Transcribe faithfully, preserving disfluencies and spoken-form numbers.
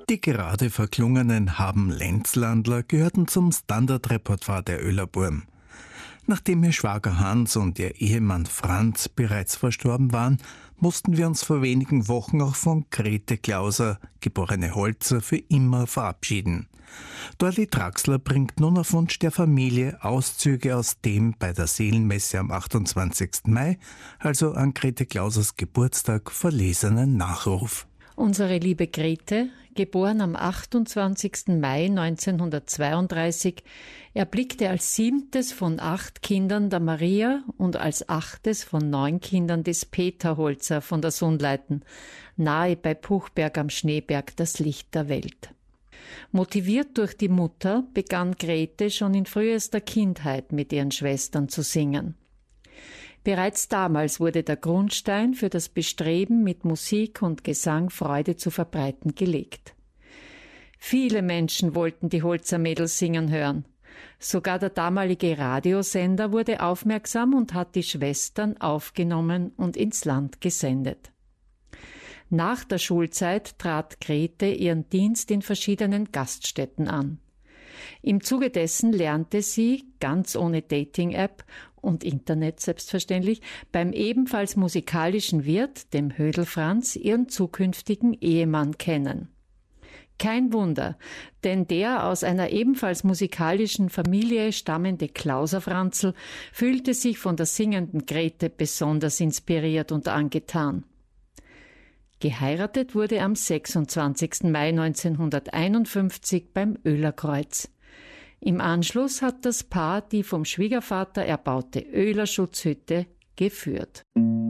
Die gerade verklungenen Haben-Lenzlandler gehörten zum Standardrepertoire der Oehlerburm. Nachdem ihr Schwager Hans und ihr Ehemann Franz bereits verstorben waren, mussten wir uns vor wenigen Wochen auch von Grete Klauser, geborene Holzer, für immer verabschieden. Dorli Traxler bringt nun auf Wunsch der Familie Auszüge aus dem bei der Seelenmesse am achtundzwanzigsten Mai, also an Grete Klausers Geburtstag, verlesenen Nachruf. Unsere liebe Grete, geboren am achtundzwanzigsten Mai neunzehnhundertzweiunddreißig, erblickte als siebtes von acht Kindern der Maria und als achtes von neun Kindern des Peter Holzer von der Sundleiten, nahe bei Puchberg am Schneeberg, das Licht der Welt. Motiviert durch die Mutter begann Grete schon in frühester Kindheit mit ihren Schwestern zu singen. Bereits damals wurde der Grundstein für das Bestreben, mit Musik und Gesang Freude zu verbreiten, gelegt. Viele Menschen wollten die Holzer Mädels singen hören. Sogar der damalige Radiosender wurde aufmerksam und hat die Schwestern aufgenommen und ins Land gesendet. Nach der Schulzeit trat Grete ihren Dienst in verschiedenen Gaststätten an. Im Zuge dessen lernte sie, ganz ohne Dating-App und Internet selbstverständlich, beim ebenfalls musikalischen Wirt, dem Hödel Franz, ihren zukünftigen Ehemann kennen. Kein Wunder, denn der aus einer ebenfalls musikalischen Familie stammende Klauser Franzl fühlte sich von der singenden Grete besonders inspiriert und angetan. Geheiratet wurde am sechsundzwanzigsten Mai neunzehnhunderteinundfünfzig beim Oehlerkreuz. Im Anschluss hat das Paar die vom Schwiegervater erbaute Oehler-Schutzhütte geführt.